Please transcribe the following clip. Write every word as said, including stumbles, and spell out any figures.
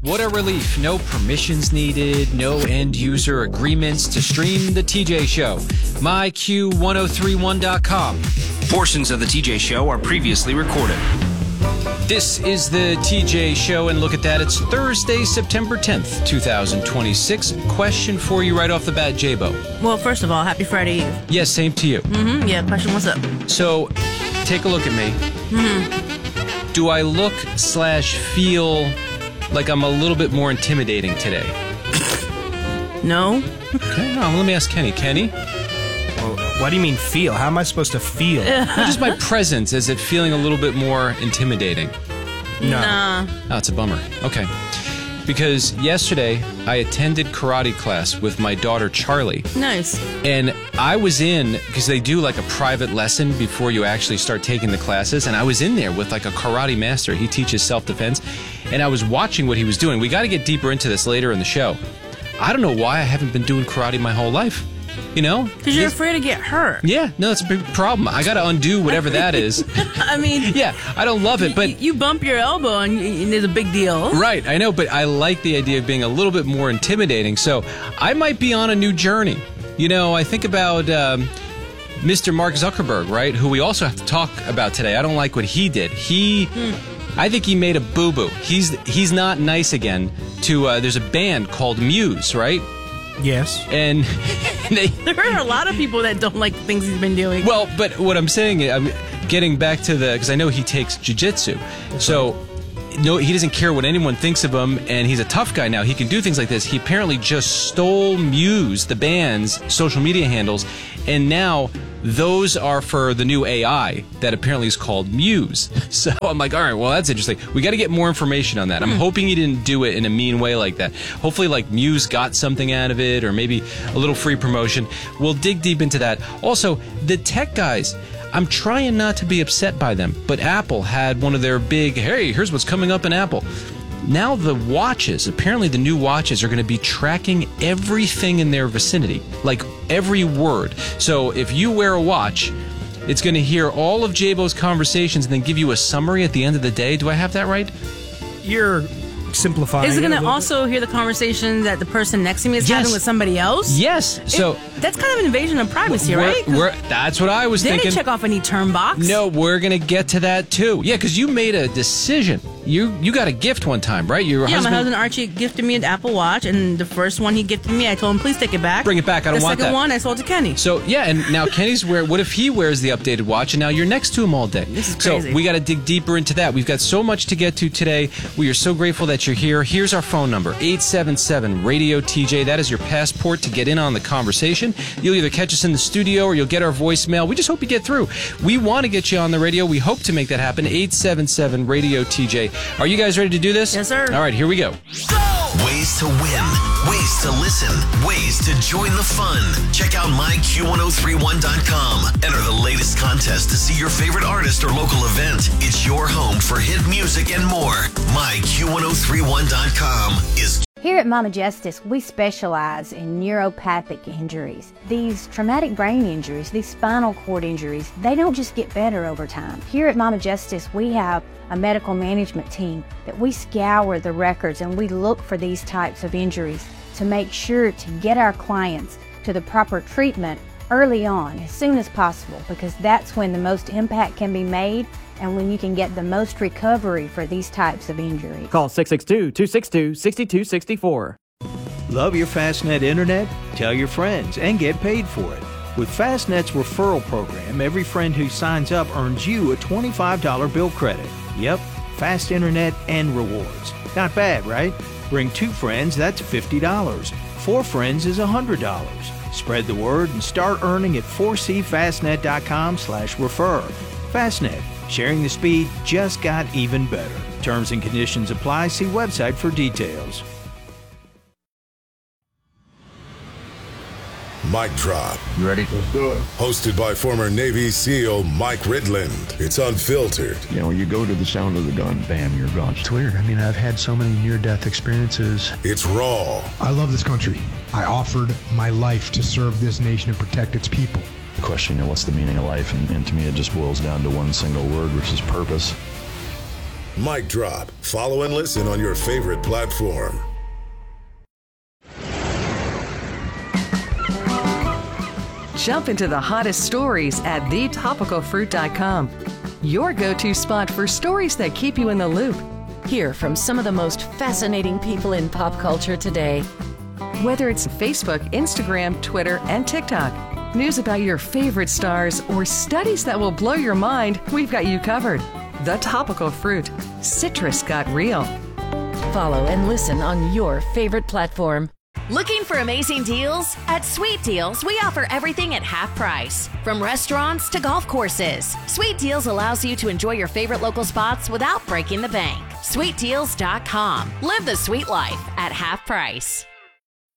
What a relief. No permissions needed, no end-user agreements to stream The T J Show. my q ten thirty-one dot com. Portions of The T J Show are previously recorded. This is The T J Show, and look at that. It's Thursday, September tenth, twenty twenty-six. Question for you right off the bat, J-Bo. Well, first of all, happy Friday Eve. Yes, same to you. Mm-hmm. Yeah, question, what's up? So, take a look at me. Mm-hmm. Do I look slash feel like I'm a little bit more intimidating today? No. Okay, no, let me ask Kenny. Kenny? Well, what do you mean feel? How am I supposed to feel? Well, just my presence. Is it feeling a little bit more intimidating? No. Nah. Oh, it's a bummer. Okay. Because yesterday, I attended karate class with my daughter, Charlie. Nice. And I was in, because they do like a private lesson before you actually start taking the classes, and I was in there with like a karate master. He teaches self-defense, and I was watching what he was doing. We got to get deeper into this later in the show. I don't know why I haven't been doing karate my whole life. You know? Because you're afraid to get hurt. Yeah, no, that's a big problem. I got to undo whatever that is. I mean... Yeah, I don't love it, but... You, you bump your elbow and, and there's a big deal. Right, I know, but I like the idea of being a little bit more intimidating, so I might be on a new journey. You know, I think about um, Mister Mark Zuckerberg, right, who we also have to talk about today. I don't like what he did. He... Hmm. I think he made a boo-boo. He's he's not nice again to... Uh, there's a band called Muse, right? Yes. And they... There are a lot of people that don't like the things he's been doing. Well, but what I'm saying is, I'm getting back to the... Because I know he takes jiu-jitsu. So, no, he doesn't care what anyone thinks of him, and he's a tough guy now. He can do things like this. He apparently just stole Muse, the band's social media handles, and now those are for the new A I that apparently is called Muse. So I'm like, all right, well, that's interesting. We got to get more information on that. I'm hoping he didn't do it in a mean way like that. Hopefully, like, Muse got something out of it, or maybe a little free promotion. We'll dig deep into that. Also, the tech guys, I'm trying not to be upset by them, but Apple had one of their big, hey, here's what's coming up in Apple. Now the watches, apparently the new watches are going to be tracking everything in their vicinity, like every word. So if you wear a watch, it's going to hear all of J-Bo's conversations and then give you a summary at the end of the day. Do I have that right? You're simplifying. Is it going to a also bit? hear the conversation that the person next to me is Yes. having with somebody else? Yes. So It- that's kind of an invasion of privacy, we're, right? we're, that's what I was They thinking. didn't check off any term box. No, we're going to get to that too. Yeah, because you made a decision. You you got a gift one time, right? Your Yeah, husband, my husband Archie gifted me an Apple Watch, and the first one he gifted me, I told him, please take it back. Bring it back. I don't the want second that. one, I sold to Kenny. So, yeah, and now Kenny's wear. What if he wears the updated watch and now you're next to him all day? This is crazy. So we got to dig deeper into that. We've got so much to get to today. We are so grateful that you're here. Here's our phone number, eight seven seven radio T J. That is your passport to get in on the conversation. You'll either catch us in the studio or you'll get our voicemail. We just hope you get through. We want to get you on the radio. We hope to make that happen. eight seven seven radio T J. Are you guys ready to do this? Yes, sir. All right, here we go. Ways to win, ways to listen, ways to join the fun. Check out my q ten thirty-one dot com. Enter the latest contest to see your favorite artist or local event. It's your home for hit music and more. my q ten thirty-one dot com is... Here at Mama Justice, we specialize in neuropathic injuries. These traumatic brain injuries, these spinal cord injuries, they don't just get better over time. Here at Mama Justice, we have a medical management team that we scour the records and we look for these types of injuries to make sure to get our clients to the proper treatment early on, as soon as possible, because that's when the most impact can be made and when you can get the most recovery for these types of injuries. Call six six two, two six two, six two six four. Love your Fastnet internet? Tell your friends and get paid for it. With Fastnet's referral program, every friend who signs up earns you a twenty-five dollars bill credit. Yep, fast internet and rewards. Not bad, right? Bring two friends, that's fifty dollars. Four friends is one hundred dollars. Spread the word and start earning at four c fastnet dot com slash refer. Fastnet, sharing the speed just got even better. Terms and conditions apply. See website for details. Mic Drop. You ready? Let's do it. Hosted by former Navy SEAL Mike Ridland. It's unfiltered. You know, you go to the sound of the gun, bam, you're gone. It's weird. I mean, I've had so many near-death experiences. It's raw. I love this country. I offered my life to serve this nation and protect its people. The question, you know, what's the meaning of life? And, and to me, it just boils down to one single word, which is purpose. Mic Drop. Follow and listen on your favorite platform. Jump into the hottest stories at the topical fruit dot com. Your go-to spot for stories that keep you in the loop. Hear from some of the most fascinating people in pop culture today. Whether it's Facebook, Instagram, Twitter, and TikTok, news about your favorite stars, or studies that will blow your mind, we've got you covered. The Topical Fruit. Citrus got real. Follow and listen on your favorite platform. Looking for amazing deals? At Sweet Deals, we offer everything at half price. From restaurants to golf courses, Sweet Deals allows you to enjoy your favorite local spots without breaking the bank. sweet deals dot com. Live the sweet life at half price.